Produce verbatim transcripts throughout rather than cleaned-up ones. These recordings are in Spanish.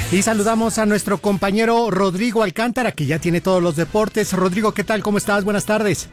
Y saludamos a nuestro compañero Rodrigo Alcántara, que ya tiene todos los deportes. Rodrigo, ¿qué tal? ¿Cómo estás? Buenas tardes.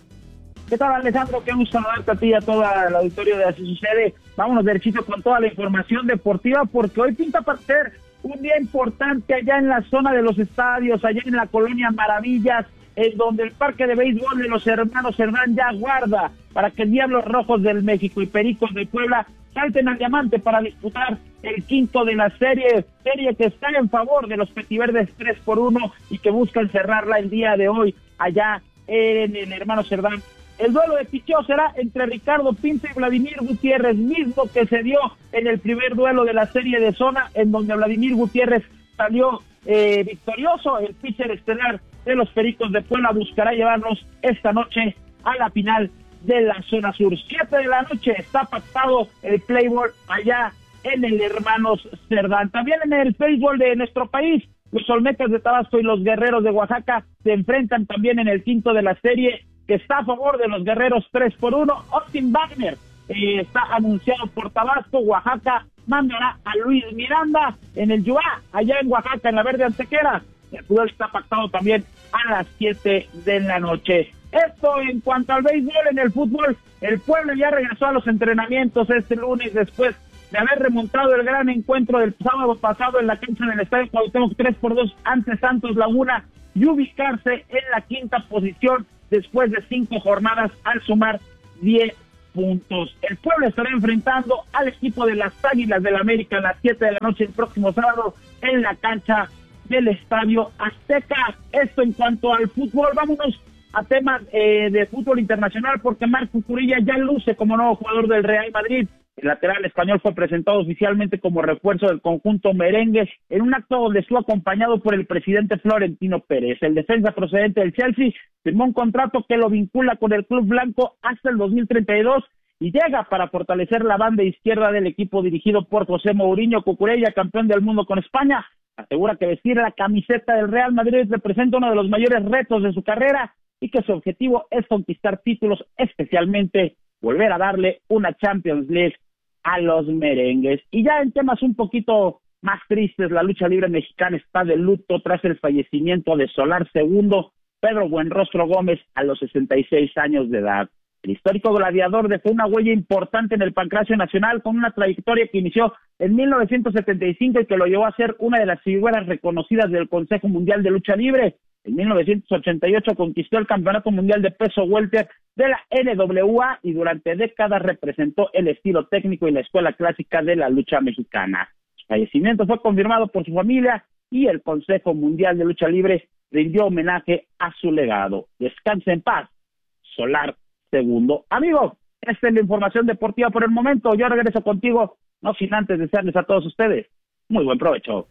¿Qué tal, Alejandro? Qué gusto saludarte a ti y a todo el auditorio de Así Sucede. Vámonos derechito con toda la información deportiva, porque hoy pinta para ser un día importante allá en la zona de los estadios, allá en la colonia Maravillas, en donde el parque de béisbol de los hermanos Hernán ya guarda para que Diablos Rojos del México y Pericos de Puebla salten al diamante para disputar el quinto de la serie, serie que está en favor de los Petiverdes tres por uno y que buscan cerrarla el día de hoy allá en el hermano Cerdán. El duelo de picheo será entre Ricardo Pinto y Vladimir Gutiérrez, mismo que se dio en el primer duelo de la serie de zona, en donde Vladimir Gutiérrez salió eh, victorioso. El pitcher estelar de los Pericos de Puebla buscará llevarnos esta noche a la final de la zona sur. Siete de la noche está pactado el Playboy allá en el Hermanos Cerdán. También en el béisbol de nuestro país, los Olmecas de Tabasco y los Guerreros de Oaxaca se enfrentan también en el quinto de la serie, que está a favor de los Guerreros tres por uno. Austin Wagner eh, está anunciado por Tabasco. Oaxaca mandará a Luis Miranda en el Yuá, allá en Oaxaca, en la Verde Antequera. El fútbol está pactado también a las siete de la noche. Esto en cuanto al béisbol. En el fútbol, el Puebla ya regresó a los entrenamientos este lunes después de haber remontado el gran encuentro del sábado pasado en la cancha del Estadio Cuauhtémoc tres por dos ante Santos Laguna y ubicarse en la quinta posición después de cinco jornadas al sumar diez puntos. El Puebla estará enfrentando al equipo de las Águilas del América a las siete de la noche el próximo sábado en la cancha del Estadio Azteca. Esto en cuanto al fútbol. Vámonos a temas eh, de fútbol internacional, porque Marco Curilla ya luce como nuevo jugador del Real Madrid. El lateral español fue presentado oficialmente como refuerzo del conjunto merengue en un acto donde estuvo acompañado por el presidente Florentino Pérez. El defensa procedente del Chelsea firmó un contrato que lo vincula con el club blanco hasta el dos mil treinta y dos y llega para fortalecer la banda izquierda del equipo dirigido por José Mourinho. Cucurella, campeón del mundo con España, asegura que vestir la camiseta del Real Madrid representa uno de los mayores retos de su carrera y que su objetivo es conquistar títulos, especialmente volver a darle una Champions League a los merengues. Y ya en temas un poquito más tristes, la lucha libre mexicana está de luto tras el fallecimiento de Solar segundo, Pedro Buenrostro Gómez, a los sesenta y seis años de edad. El histórico gladiador dejó una huella importante en el pancracio nacional con una trayectoria que inició en mil novecientos setenta y cinco y que lo llevó a ser una de las figuras reconocidas del Consejo Mundial de Lucha Libre. En mil novecientos ochenta y ocho conquistó el Campeonato Mundial de Peso Welter de la N W A y durante décadas representó el estilo técnico y la escuela clásica de la lucha mexicana. Su fallecimiento fue confirmado por su familia y el Consejo Mundial de Lucha Libre rindió homenaje a su legado. Descanse en paz, Solar segundo. Amigo, esta es la información deportiva por el momento. Yo regreso contigo, no sin antes desearles a todos ustedes muy buen provecho.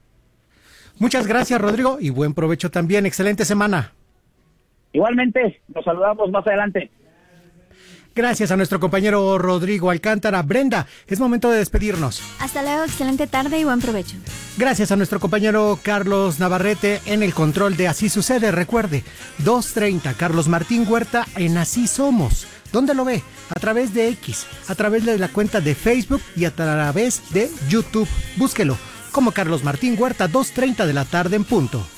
Muchas gracias, Rodrigo, y buen provecho también. Excelente semana. Igualmente, nos saludamos más adelante. Gracias a nuestro compañero Rodrigo Alcántara. Brenda, es momento de despedirnos. Hasta luego, excelente tarde y buen provecho. Gracias a nuestro compañero Carlos Navarrete en el control de Así Sucede. Recuerde, dos treinta, Carlos Martín Huerta en Así Somos. ¿Dónde lo ve? A través de X, a través de la cuenta de Facebook y a través de YouTube. Búsquelo como Carlos Martín Huerta, dos treinta de la tarde en punto.